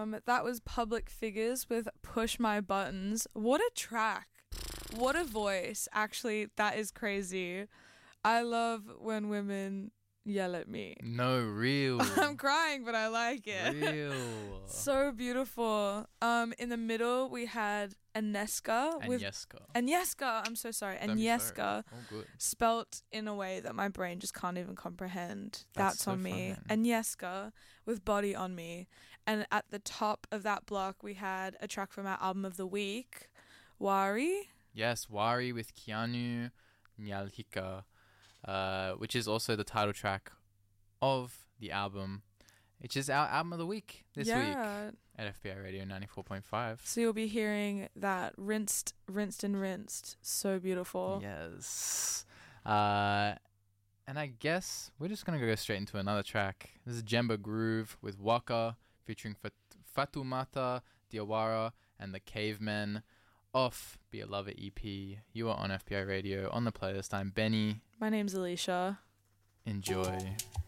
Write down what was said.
That was Public Figures with Push My Buttons. What a track. What a voice. Actually, that is crazy. I love when women yell at me. No, real. I'm crying, but I like it. Real. So beautiful. In the middle, we had Agnieszka. Agnieszka. I'm so sorry. Agnieszka. Oh, good. Spelt in a way that my brain just can't even comprehend. That's so on me. fun. Agnieszka with Body on Me. And at the top of that block, we had a track from our album of the week, Wari. Yes, Wari with Keanu Nyalhika, which is also the title track of the album, which is our album of the week this week at FBI Radio 94.5. So you'll be hearing that rinsed and rinsed. So beautiful. Yes. And I guess we're just going to go straight into another track. This is Jemba Groove with Waka featuring Fatumata Diawara and the Cavemen off Be a Lover EP. You are on FBI Radio. On the playlist, I'm Benny. My name's Alicia. Enjoy.